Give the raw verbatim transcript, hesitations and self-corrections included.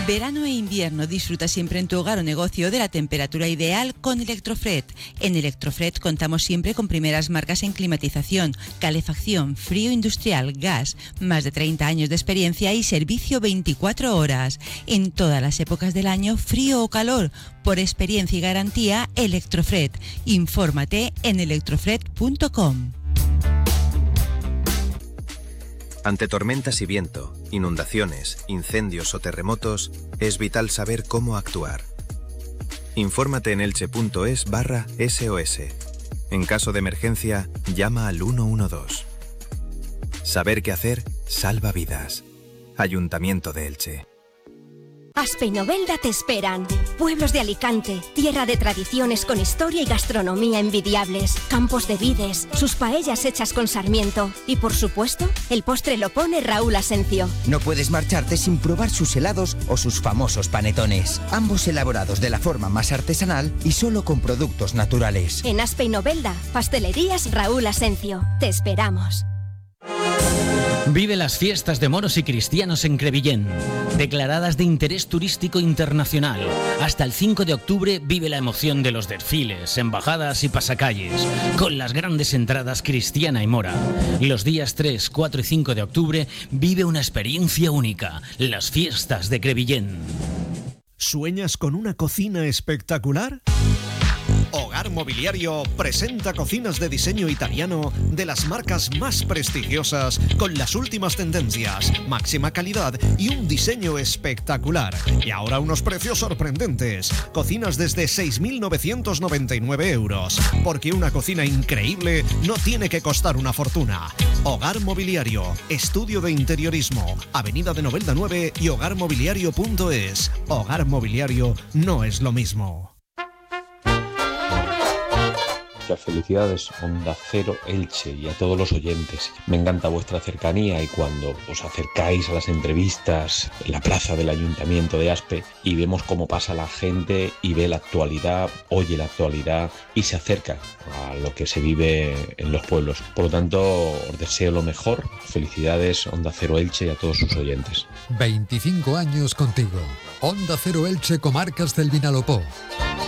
Verano e invierno, disfruta siempre en tu hogar o negocio de la temperatura ideal con Electrofred. En Electrofred contamos siempre con primeras marcas en climatización, calefacción, frío industrial, gas, más de treinta años de experiencia y servicio veinticuatro horas. En todas las épocas del año, frío o calor, por experiencia y garantía, Electrofred. Infórmate en electrofred punto com. Ante tormentas y viento, inundaciones, incendios o terremotos, es vital saber cómo actuar. Infórmate en elche.es barra SOS. En caso de emergencia, llama al uno uno dos. Saber qué hacer salva vidas. Ayuntamiento de Elche. Aspe y Novelda te esperan. Pueblos de Alicante, tierra de tradiciones con historia y gastronomía envidiables. Campos de vides, sus paellas hechas con sarmiento. Y por supuesto, el postre lo pone Raúl Asencio. No puedes marcharte sin probar sus helados o sus famosos panetones. Ambos elaborados de la forma más artesanal y solo con productos naturales. En Aspe y Novelda, pastelerías Raúl Asencio. Te esperamos. Vive las fiestas de moros y cristianos en Crevillén, declaradas de interés turístico internacional. Hasta el cinco de octubre vive la emoción de los desfiles, embajadas y pasacalles, con las grandes entradas cristiana y mora. Los días tres, cuatro y cinco de octubre vive una experiencia única, las fiestas de Crevillén. ¿Sueñas con una cocina espectacular? Hogar Mobiliario presenta cocinas de diseño italiano de las marcas más prestigiosas con las últimas tendencias, máxima calidad y un diseño espectacular. Y ahora unos precios sorprendentes. Cocinas desde seis mil novecientos noventa y nueve euros. Porque una cocina increíble no tiene que costar una fortuna. Hogar Mobiliario, estudio de interiorismo, Avenida de Novelda nueve y hogar mobiliario punto es. Hogar Mobiliario no es lo mismo. Felicidades Onda Cero Elche y a todos los oyentes. Me encanta vuestra cercanía y cuando os acercáis a las entrevistas en la plaza del Ayuntamiento de Aspe y vemos cómo pasa la gente y ve la actualidad, oye la actualidad y se acerca a lo que se vive en los pueblos. Por lo tanto, os deseo lo mejor. Felicidades Onda Cero Elche y a todos sus oyentes. veinticinco años contigo. Onda Cero Elche, Comarcas del Vinalopó.